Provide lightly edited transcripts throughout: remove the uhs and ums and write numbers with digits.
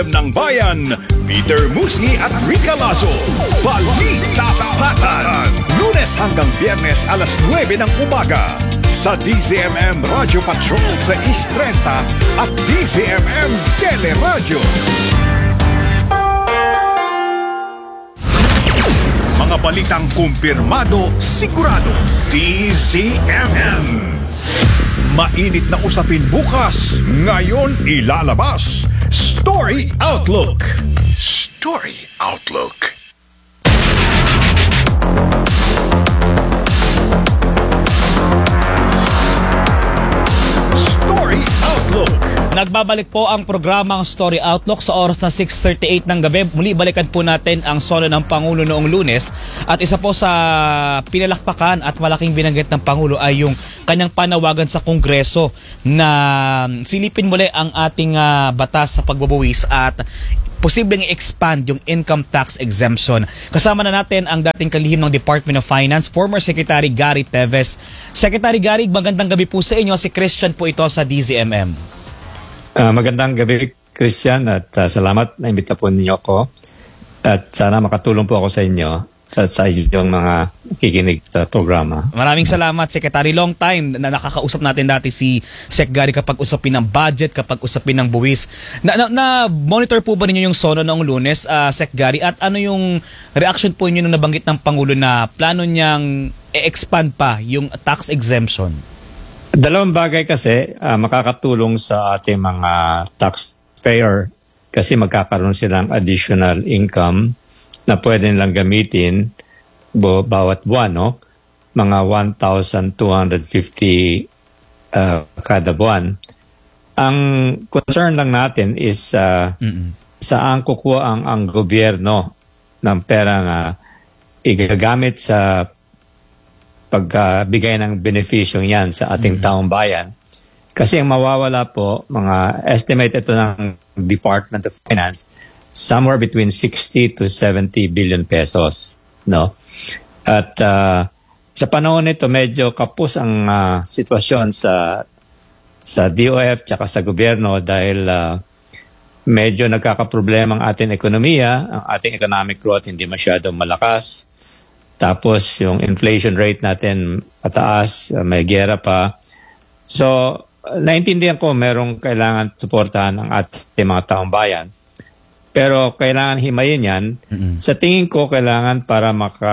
ng Bayan, Peter Musni at Rica Lazo. Balita Tapatan, Lunes hanggang Biyernes alas 9 ng umaga sa DZMM Radio Patrol sa East 30 at DZMM Teleradio. Mga balitang kumpirmado, sigurado, DZMM. Mainit na usapin bukas, ngayon ilalabas. Story Outlook. Story Outlook. Story Outlook. Nagbabalik po ang programang Story Outlook sa oras na 6:38 ng gabi. Muli balikan po natin ang solo ng Pangulo noong Lunes. At isa po sa pinalakpakan at malaking binanggit ng Pangulo ay yung kanyang panawagan sa Kongreso na silipin muli ang ating batas sa pagbabawas at posibleng i-expand yung income tax exemption. Kasama na natin ang dating kalihim ng Department of Finance, former Secretary Gary Teves. Secretary Gary, magandang gabi po sa inyo. Si Christian po ito sa DZMM. Magandang gabi, Christian, at salamat na imbita po ninyo ako. At sana makatulong po ako sa inyo sa inyong mga kikinig sa programa. Maraming salamat, Secretary. Long time na nakakausap natin dati si Sec Gary kapag usapin ng budget, kapag usapin ng buwis. Na-monitor po ba ninyo yung sono noong Lunes, Sec Gary? At ano yung reaction po ninyo nung nabanggit ng Pangulo na plano niyang i-expand pa yung tax exemption? Dalawang bagay kasi makakatulong sa ating mga taxpayer kasi magkakaroon silang additional income na pwede nilang gamitin bawat buwan, no? Mga 1,250 kada buwan. Ang concern lang natin is saan kukuha ang gobyerno ng pera na igagamit sa pagbigay ng benefisyong yan sa ating taong bayan. Kasi ang mawawala po, mga estimate ito ng Department of Finance, somewhere between 60 to 70 billion pesos. No? At sa panahon nito, medyo kapos ang sitwasyon sa DOF tsaka sa gobyerno dahil medyo nagkakaproblema ang ating ekonomiya, ang ating economic growth hindi masyadong malakas. Tapos yung inflation rate natin mataas, may gera pa. So, naintindihan ko merong kailangan suportahan ng ating mga taong bayan. Pero kailangan himayin yan. Sa tingin ko, kailangan para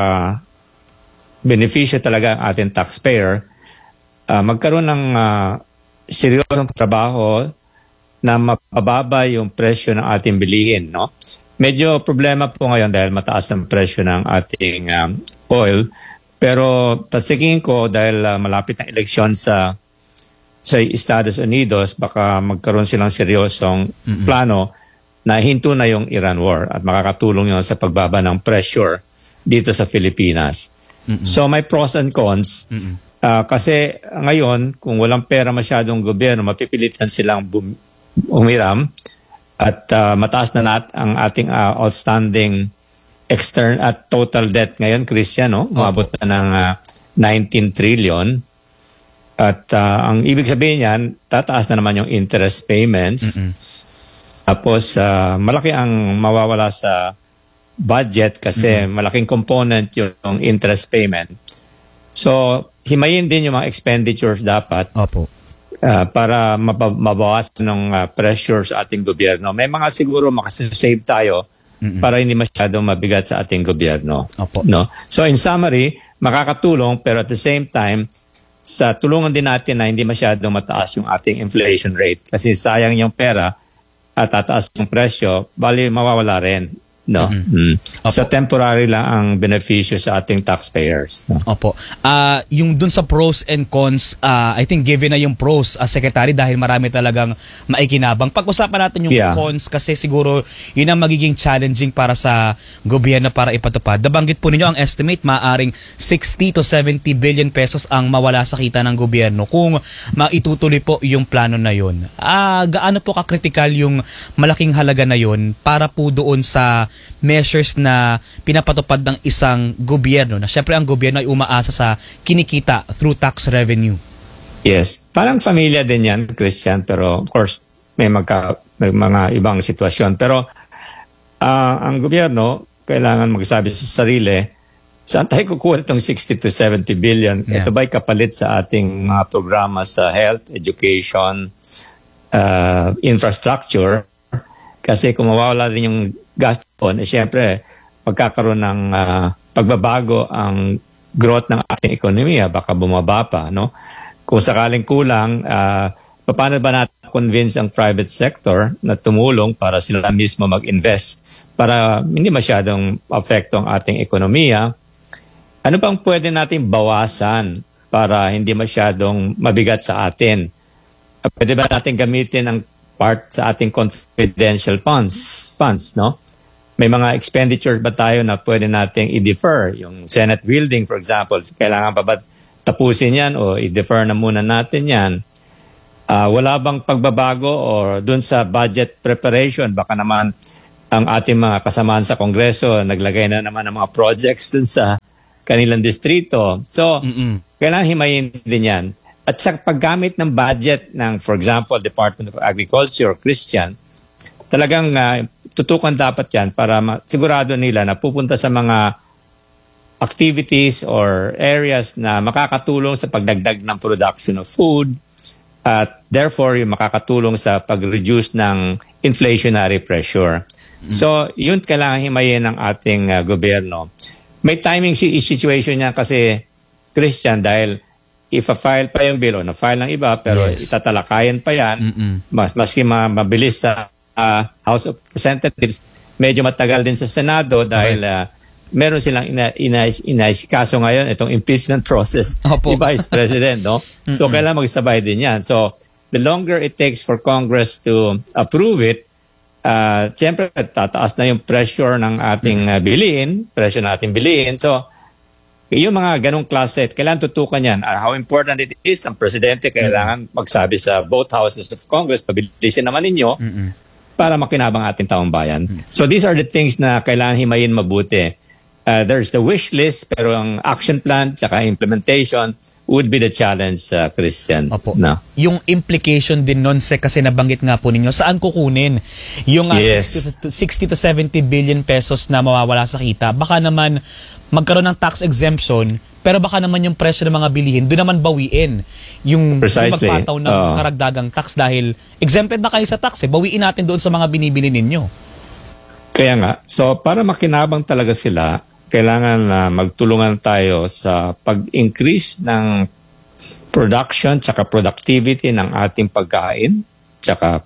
maka-beneficyo talaga ang ating taxpayer, magkaroon ng seryosong trabaho na mapababa yung presyo ng ating bilihin, no? Medyo problema po ngayon dahil mataas ang presyo ng ating oil. Pero tasigin ko dahil malapit ang eleksyon sa Estados Unidos, baka magkaroon silang seryosong plano na hinto na yung Iran war at makakatulong yun sa pagbaba ng pressure dito sa Pilipinas. So may pros and cons. Kasi ngayon, kung walang pera masyadong gobyerno, mapipilitan silang umiram. At mataas na ang ating outstanding external at total debt ngayon, Christian, no? Umabot na ng 19 trillion. At ang ibig sabihin yan, tataas na naman yung interest payments. Tapos malaki ang mawawala sa budget kasi malaking component yung interest payment. So, himayin din yung mga expenditures dapat. Opo. Para mabawasan ng pressure sa ating gobyerno. May mga siguro makasave tayo para hindi masyadong mabigat sa ating gobyerno. Opo. No? So in summary, makakatulong pero at the same time, sa tulungan din natin na hindi masyadong mataas yung ating inflation rate kasi sayang yung pera at tataas yung presyo, bali mawawala rin. No? So temporary lang ang benepisyo sa ating taxpayers. No? Opo. Yung dun sa pros and cons, I think given na yung pros, Secretary, dahil marami talagang maikinabang. Pag-usapan natin yung cons kasi siguro yun ang magiging challenging para sa gobyerno para ipatupad. Nabanggit po ninyo ang estimate, maaring 60 to 70 billion pesos ang mawala sa kita ng gobyerno kung maitutuloy po yung plano na yun. Gaano po kakritikal yung malaking halaga na yun para po doon sa measures na pinapatupad ng isang gobyerno na syempre ang gobyerno ay umaasa sa kinikita through tax revenue? Yes. Parang familia din yan, Christian, pero of course may may mga ibang sitwasyon. Pero ang gobyerno kailangan magsabi sa sarili, saan tayo kukuha itong 60 to 70 billion? Yeah. Ito ba'y kapalit sa ating mga programa sa health, education, infrastructure? Kasi kung mawawala din yung gas doon, siyempre magkakaroon ng pagbabago ang growth ng ating ekonomiya, baka bumaba pa, no? Kung sakaling kulang, paano ba natin convince ang private sector na tumulong para sila mismo mag-invest para hindi masyadong apekto ang ating ekonomiya? Ano bang pwede natin bawasan para hindi masyadong mabigat sa atin? Pwede ba natin gamitin ang part sa ating confidential funds, no? May mga expenditures ba tayo na pwede nating i-defer? Yung Senate building, for example, kailangan pa ba tapusin yan o i-defer na muna natin yan? Wala bang pagbabago o dun sa budget preparation? Baka naman ang ating mga kasamaan sa Kongreso naglagay na naman ng mga projects dun sa kanilang distrito. So, kailangan himayin din yan. At sa paggamit ng budget ng, for example, Department of Agriculture, Christian, talagang tutukan dapat yan para sigurado nila na pupunta sa mga activities or areas na makakatulong sa pagdagdag ng production of food at therefore yung makakatulong sa pag-reduce ng inflationary pressure. So, yun kailangan himayin ng ating gobyerno. May timing situation niya kasi, Christian, dahil if-file pa yung bill o na-file ng iba pero itatalakayan pa yan, maski mabilis sa House of Representatives, medyo matagal din sa Senado dahil meron silang inaisikaso ngayon itong impeachment process ni Vice President, no? So, kailangan magsabay din yan. So, the longer it takes for Congress to approve it, siyempre, tataas na yung pressure ng ating presyo na ating bilihin. So, yung mga ganong klase, kailangan tutukan yan. How important it is, ang Presidente kailangan magsabi sa both houses of Congress, pabilisin naman ninyo para makinabang ating taong bayan. So, these are the things na kailangan himayin mabuti. There's the wish list, pero ang action plan tsaka implementation would be the challenge, Christian. Opo. No? Yung implication din nun, kasi nabanggit nga po ninyo, saan kukunin yung 60 to 70 billion pesos na mawawala sa kita? Baka naman magkaroon ng tax exemption, pero baka naman yung presyo ng mga bilihin, doon naman bawiin yung magpataw ng karagdagang tax dahil exempted na kayo sa tax, bawiin natin doon sa mga binibili ninyo. Kaya nga, so para makinabang talaga sila, kailangan na magtulungan tayo sa pag-increase ng production tsaka productivity ng ating pagkain tsaka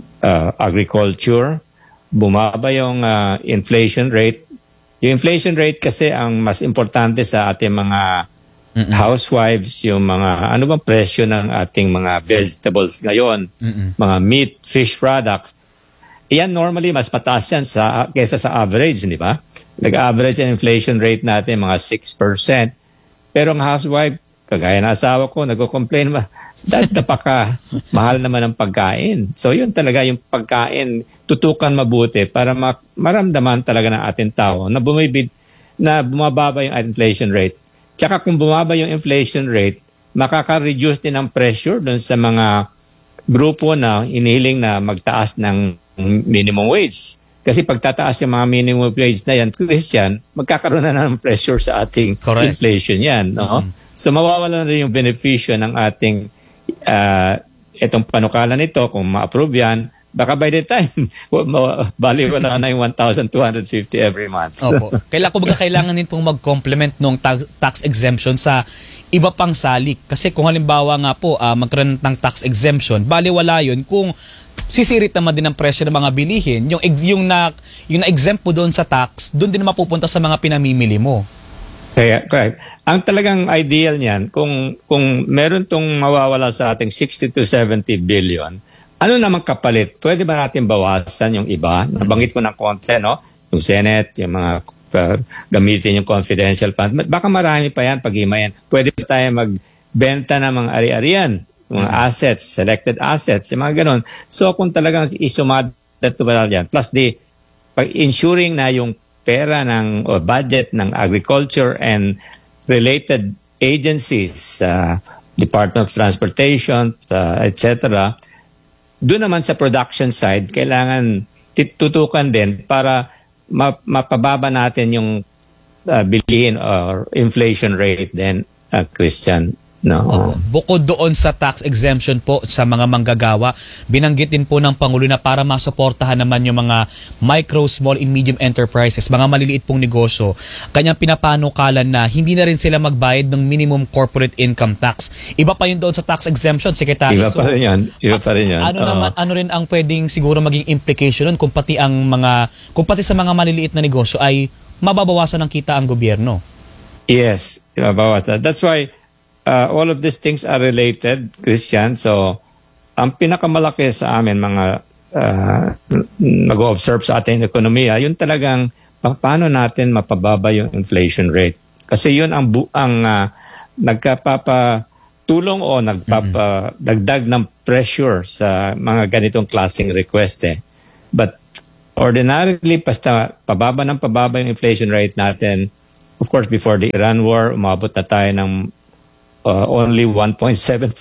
agriculture. Bumaba yung inflation rate. Yung inflation rate kasi ang mas importante sa ating mga housewives, yung mga ano bang presyo ng ating mga vegetables ngayon, mga meat, fish products. Yan normally mas mataas yan kesa sa average, di ba? Nag-average ang inflation rate natin mga 6%. Pero ang housewife, kagaya na asawa ko, nagko-complain dahil napaka mahal naman ang pagkain. So yun talaga yung pagkain, tutukan mabuti para maramdaman talaga ng ating tao na bumababa yung inflation rate. Tsaka kung bumaba yung inflation rate, makaka-reduce din ang pressure doon sa mga grupo na inihiling na magtaas ng minimum wage. Kasi pagtataas yung mga minimum wage na yan, Christian, magkakaroon na ng pressure sa ating inflation yan. No? So mawawala na rin yung benepisyo ng ating itong panukala nito kung ma-approve yan. Baka by the time, baliwala na yung 1,250 every month. Opo. Kailangan din pong mag-complement ng tax exemption sa iba pang salik. Kasi kung halimbawa nga po, magkaroon ng tax exemption, baliwala yun kung sisirit naman din ang presyo ng mga bilihin. Yung na-exempt po doon sa tax, doon din mapupunta sa mga pinamimili mo. Kaya, correct. Ang talagang ideal niyan, kung meron tong mawawala sa ating 60 to 70 billion, ano naman kapalit? Pwede ba natin bawasan yung iba? Nabanggit mo ng konti, no? Yung Senate, yung mga gamitin yung confidential fund. Baka marami pa yan pag-himayan. Pwede pa tayo magbenta ng mga ari-arian, mga assets, selected assets, yung mga ganon. So kung talagang isumada to yan, plus ensuring na yung pera o budget ng agriculture and related agencies, Department of Transportation, etc., doon naman sa production side, kailangan tutukan din para mapababa natin yung bilihin or inflation rate din, Christian. No. Bukod doon sa tax exemption po sa mga manggagawa, binanggit din po ng Pangulo na para masuportahan naman yung mga micro, small and medium enterprises, mga maliliit pong negosyo, kanyang pinapanukalan na hindi na rin sila magbayad ng minimum corporate income tax. Iba pa yun doon sa tax exemption, Secretary. Iba pa rin yan. Ano rin ang pwedeng siguro maging implication nun kung pati sa mga maliliit na negosyo ay mababawasan ng kita ang gobyerno? Yes, mababawasan. That's why all of these things are related, Christian. So, ang pinakamalaki sa amin, mga nag-observe sa ating ekonomiya, yun talagang paano natin mapababa yung inflation rate. Kasi yun ang nagkapapatulong o nagpapadagdag ng pressure sa mga ganitong klaseng request. But ordinarily, basta pababa yung inflation rate natin, of course, before the Iran war, umabot na tayo ng only 1.7%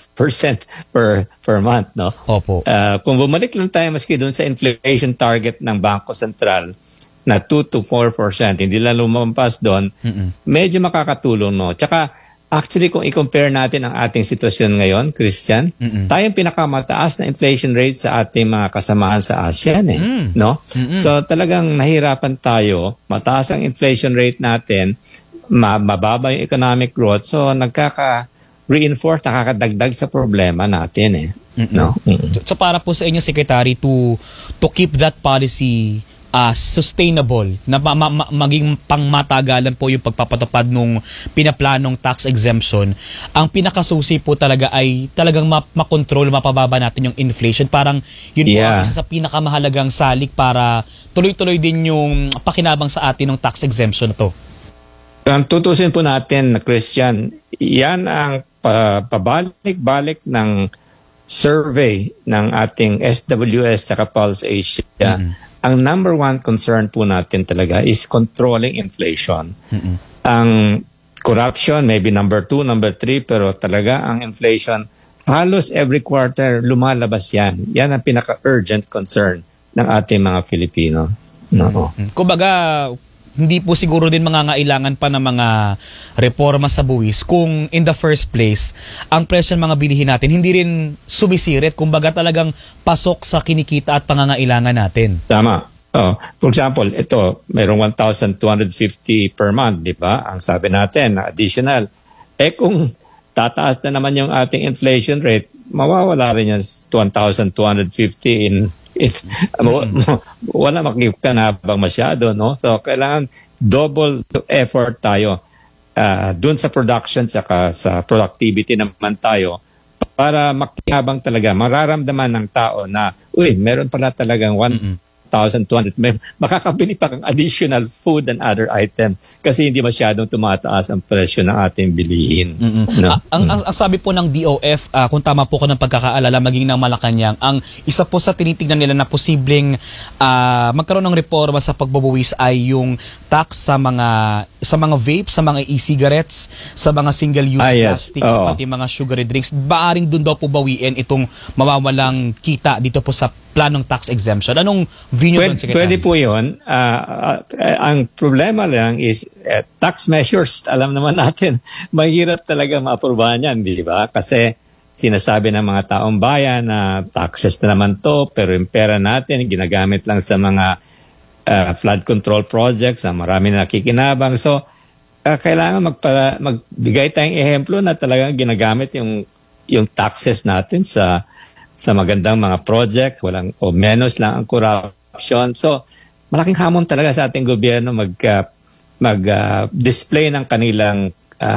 per month, no? Opo. Kung bumalik lang tayo maski doon sa inflation target ng Bangko Sentral na 2 to 4%, hindi lang lumampas doon, medyo makakatulong, no? Tsaka, actually, kung i-compare natin ang ating sitwasyon ngayon, Christian, tayong pinakamataas na inflation rate sa ating mga kasamahan sa ASEAN, no? So, talagang nahirapan tayo, mataas ang inflation rate natin, mababa yung economic growth, so nakaka-reinforce, nakakadagdag sa problema natin no? So para po sa inyo, Secretary, to keep that policy sustainable, na maging pangmatagalan po yung pagpapatupad nung pinaplanong tax exemption, ang pinakasusi po talaga ay talagang makontrol, mapababa natin yung inflation. Parang yun po ang isa sa pinakamahalagang salik para tuloy-tuloy din yung pakinabang sa atin ng tax exemption na to. Ang tutusin po natin, Christian, yan ang pabalik-balik ng survey ng ating SWS sa Pulse Asia. Ang number one concern po natin talaga is controlling inflation. Ang corruption, maybe number 2, number 3, pero talaga ang inflation, halos every quarter lumalabas yan. Yan ang pinaka-urgent concern ng ating mga Filipino. No. Kumbaga, hindi po siguro din mangangailangan pa ng mga reforma sa buwis kung in the first place, ang presyo ng mga bilihin natin hindi rin sumisirit. Kumbaga talagang pasok sa kinikita at pangangailangan natin. Tama. For example, ito, mayroong 1,250 per month, di ba? Ang sabi natin, additional. Kung tataas na naman yung ating inflation rate, mawawala rin yung 1,250 wala makikanabang masyado, no? So, kailangan double effort tayo dun sa production tsaka sa productivity naman tayo para makihabang talaga. Mararamdaman ng tao na, meron pala talagang 1,200. Makakabili pa ng additional food and other item kasi hindi masyadong tumataas ang presyo ng ating bilihin. No? Ang sabi po ng DOF, kung tama po ko ng pagkakaalala, maging ng Malacanang, ang isa po sa tinitignan nila na posibleng magkaroon ng reforma sa pagbabawas ay yung tax sa mga vape, sa mga e-cigarettes, sa mga single-use plastics, pati mga sugary drinks. Baaring doon daw po bawiin itong mawawalang kita dito po sa planong tax exemption. Anong view nyo doon, Secretary? Pwede po yun. Ang problema lang is tax measures. Alam naman natin, mahirap talaga maaprubahan yan, di ba? Kasi sinasabi ng mga taong bayan na taxes na naman to, pero yung pera natin ginagamit lang sa mga flood control projects na marami na nakikinabang. So, kailangan magbigay tayong ehemplo na talagang ginagamit yung taxes natin sa magandang mga project, o menos lang ang corruption. So, malaking hamon talaga sa ating gobyerno mag-display ng kanilang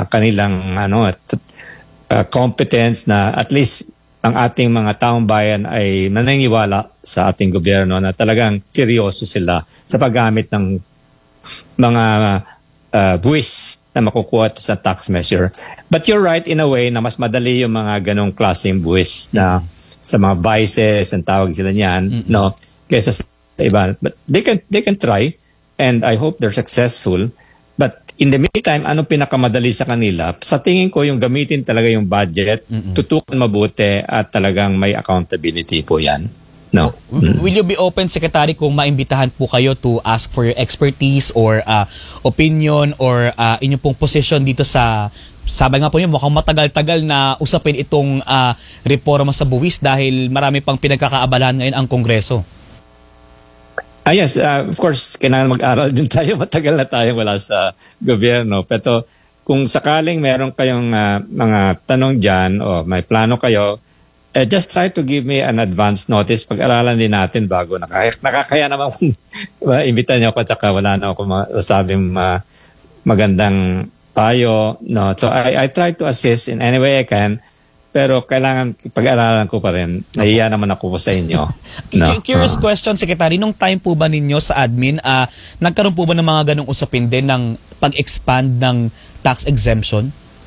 competence na at least ang ating mga taong bayan ay naniniwala sa ating gobyerno na talagang seryoso sila sa paggamit ng mga buwis na makukuha sa tax measure. But you're right in a way na mas madali yung mga ganong klaseng buwis na sa mga vices, ang tawag sila niyan, no? Kaysa sa iba. But they can try, and I hope they're successful. But in the meantime, anong pinakamadali sa kanila? Sa tingin ko, yung gamitin talaga yung budget, tutukan mabuti at talagang may accountability po yan. No. Will you be open, Secretary, kung maimbitahan po kayo to ask for your expertise or opinion or inyong pong position dito sa, sabi nga po niyo, mukhang matagal-tagal na usapin itong reforma sa buwis dahil marami pang pinagkakaabalahan ngayon ang Kongreso? Yes, of course, kailangan mag-aral din tayo. Matagal na tayo wala sa gobyerno. Pero kung sakaling meron kayong mga tanong dyan o may plano kayo, just try to give me an advance notice. Pag-aralan din natin bago. Nakakaya naman kung imbita niyo ako at saka wala na ako masabing magandang payo. No? So I try to assist in any way I can. Pero kailangan pag-aralan ko pa rin. Nahiya naman ako po sa inyo. No? Curious question, Secretary. Nung time po ba ninyo sa admin, nagkaroon po ba ng mga ganong usapin din ng pag-expand ng tax exemption?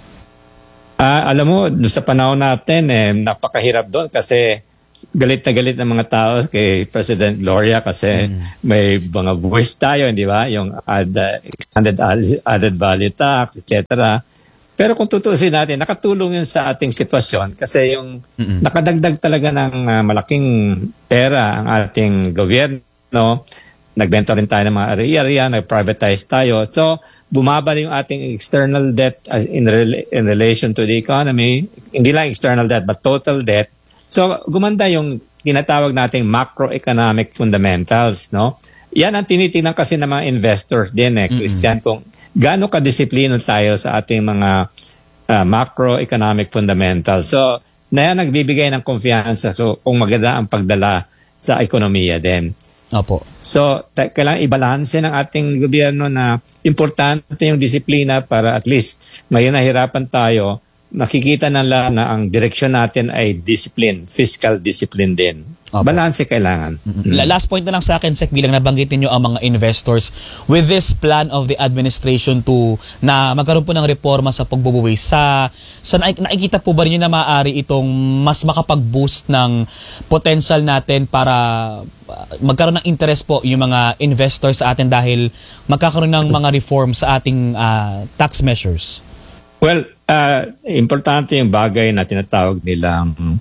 Alam mo, sa panahon natin, napakahirap doon kasi galit na galit ng mga tao kay President Gloria kasi may mga buwis tayo, hindi ba? Yung extended added value tax, etc. Pero kung tutuusin natin, nakatulong yun sa ating sitwasyon kasi yung nakadagdag talaga ng malaking pera ang ating gobyerno. Nagbenta rin tayo ng mga area, nag-privatize tayo. So, bumaba yung ating external debt in relation to the economy. Hindi lang external debt, but total debt. So, gumanda yung tinatawag nating macroeconomic fundamentals, no? Yan ang tinitingnan kasi ng mga investors din, Christian, kung gaano ka-disiplino tayo sa ating mga macroeconomic fundamentals. So, na yan nagbibigay ng kumpiyansa kung maganda ang pagdala sa ekonomiya din. Opo. So, kailangan ibalanse ng ating gobyerno na importante yung disiplina para at least ngayon nahirapan tayo, nakikita na ang direksyon natin ay discipline, fiscal discipline din. Balanse kailangan. Last point na lang sa akin, Sec, bilang nabanggit niyo ang mga investors with this plan of the administration to na magkaroon po ng reforma sa pagbubuwis. Sa nakikita po ba rin na maaari itong mas makapag-boost ng potential natin para magkaroon ng interest po yung mga investors sa atin dahil magkakaroon ng mga reform sa ating tax measures? Well, importante yung bagay na tinatawag nilang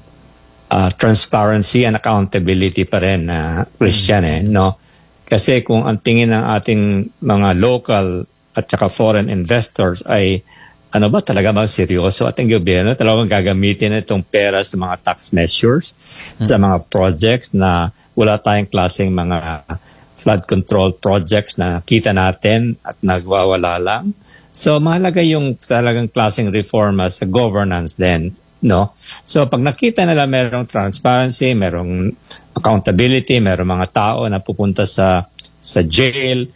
transparency and accountability pa rin, Christian, no? Kasi kung ang tingin ng ating mga local at saka foreign investors ay ano ba talaga ba seryoso ating gobyerno, talagang gagamitin itong pera sa mga tax measures, sa mga projects na wala tayong klaseng mga flood control projects na kita natin at nagwawala lang. So mahalaga yung talagang klaseng reforma sa governance din. No? So pag nakita nila merong transparency, merong accountability, merong mga tao na pupunta sa jail,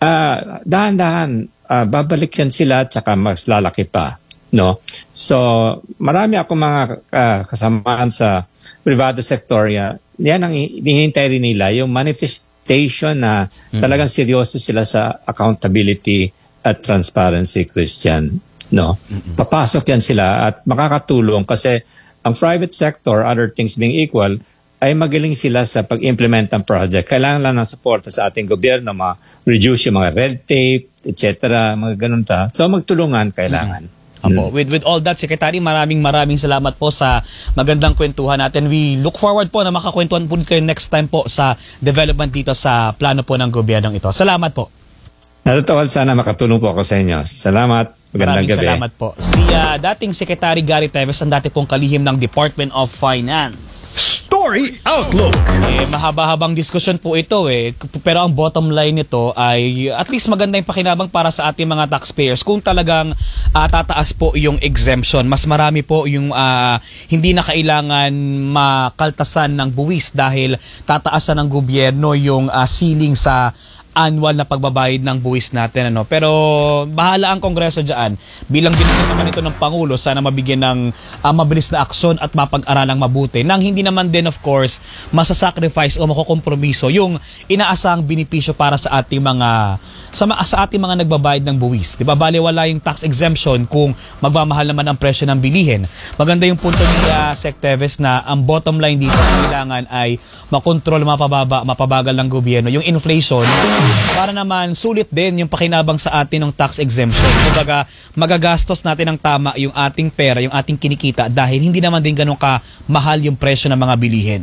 dahan-dahan babalik yan sila at saka mas lalaki pa. No? So marami akong mga kasamaan sa privado sector. Yan ang hinihintay rin nila, yung manifestation na talagang seryoso sila sa accountability at transparency, Christian. No, papasok yan sila at makakatulong kasi ang private sector, other things being equal, ay magaling sila sa pag-implement ng project. Kailangan lang ng suporta sa ating gobyerno, ma-reduce yung mga red tape, etc., mga ganun ta. So magtulungan kailangan. With all that, Secretary, maraming salamat po sa magandang kwentuhan natin. We look forward po na makakwentuhan po kayo next time po sa development dito sa plano po ng gobyernong ito. Salamat po. Natutawal, sana makatulong po ako sa inyo. Salamat. Magandang gabi. Salamat po. Si dating Secretary Gary Teves, ang dati pong kalihim ng Department of Finance. Story Outlook. Mahaba-habang diskusyon po ito pero ang bottom line nito ay at least maganda yung pakinabang para sa ating mga taxpayers kung talagang tataas po yung exemption. Mas marami po yung hindi na kailangan makaltasan ng buwis dahil tataasan ng gobyerno yung ceiling sa annual na pagbabayad ng buwis natin. Pero bahala ang Kongreso dyan. Bilang binigyan naman ito ng Pangulo, sana mabigyan ng mabilis na aksyon at mapag-aralang mabuti nang hindi naman din, of course, masasacrifice o makukompromiso yung inaasahang benepisyo para sa ating mga sa ating mga nagbabayad ng buwis. 'Di ba? Baliwala yung tax exemption kung magmamahal naman ang presyo ng bilihin. Maganda yung punto ni Sec Teves na ang bottom line dito kailangan ay makontrol, mapabagal ng gobyerno yung inflation para naman sulit din yung pakinabang sa atin ng tax exemption. Kumbaga, magagastos natin ng tama yung ating pera, yung ating kinikita dahil hindi naman din ganun ka mahal yung presyo ng mga bilihin.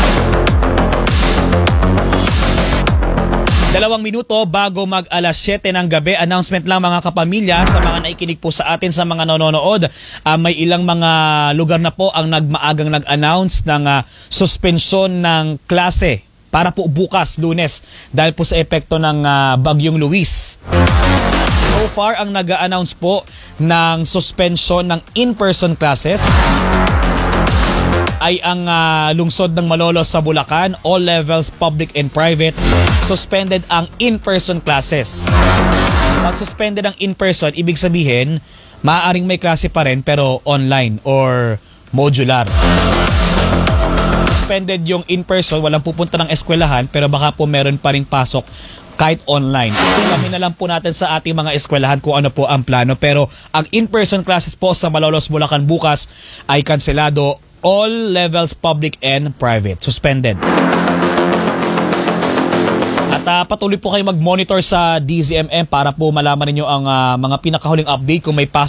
2 minuto bago mag alas 7 ng gabi, announcement lang mga kapamilya sa mga naikinig po sa atin, sa mga nanonood. May ilang mga lugar na po ang maagang nag-announce ng suspensyon ng klase para po bukas, Lunes, dahil po sa epekto ng Bagyong Luis. So far, ang nag-announce po ng suspension ng in-person classes ay ang lungsod ng Malolos sa Bulacan, all levels, public and private, suspended ang in-person classes. Pag suspended ang in-person, ibig sabihin, maaaring may klase pa rin pero online or modular. Suspended yung in-person, walang pupunta ng eskwelahan pero baka po meron pa ring pasok kahit online. Alamin na lang po natin sa ating mga eskwelahan kung ano po ang plano. Pero ang in-person classes po sa Malolos, Bulacan bukas ay kanselado. All levels, public and private, suspended. At patuloy po kayo mag-monitor sa DZMM para po malaman ninyo ang mga pinakahuling update kung may pasok